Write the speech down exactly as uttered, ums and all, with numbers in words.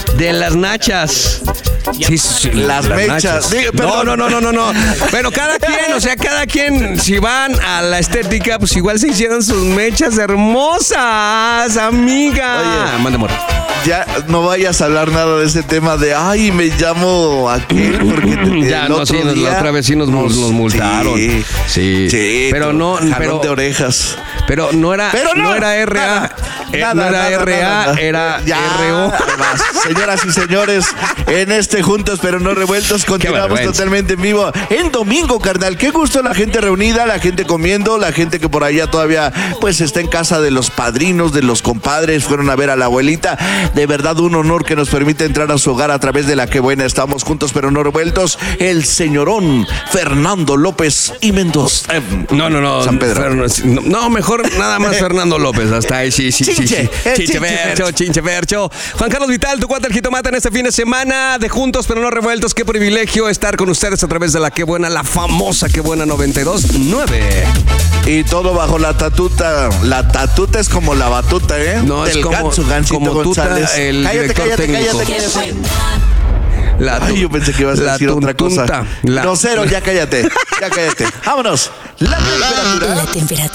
de las nachas. Sí, sí, las, las mechas. Sí, no, no, no, no, no, no. Pero cada quien, o sea, cada quien, si van a la estética, pues igual se hicieron sus mechas hermosas, amiga. Oye, mande amor. Ya no vayas a hablar nada de ese tema de, ay, me llamo aquel, porque el ya, otro no, sí, día, la otra vez sí nos, nos, nos multaron. Sí, sí, sí, pero no, pero de orejas. Pero no era, pero no, no era R A, nada, eh, nada, no era nada, R A, nada, nada. era ya, R O. Señoras y señores, en este Juntos pero no revueltos continuamos totalmente en vivo. En domingo, carnal, qué gusto la gente reunida, la gente comiendo, la gente que por allá todavía pues está en casa de los padrinos, de los compadres, fueron a ver a la abuelita. De verdad un honor que nos permite entrar a su hogar a través de la que buena estamos juntos pero no revueltos. El señorón Fernando López y Mendoza. Eh, no, no, no. San Pedro. No, no, mejor nada más Fernando López. Hasta ahí, sí, sí, chinche, sí. sí. Chinche, Fercho, Chinche Fercho. Juan Carlos Vital, tu cuate el jitomate en este fin de semana de Juntos pero no revueltos. Qué privilegio estar con ustedes a través de la que buena, la famosa que buena noventa y dos punto nueve. Y todo bajo la tatuta. La tatuta es como la batuta, ¿eh? No, Del es como, Ganso, Gansito como González. Tuta, el cállate, director cállate, técnico. Cállate, cállate. La tu, Ay, yo pensé que ibas a decir otra cosa. La... No, cero, ya cállate. Ya cállate. Vámonos. La temperatura. La temperatura.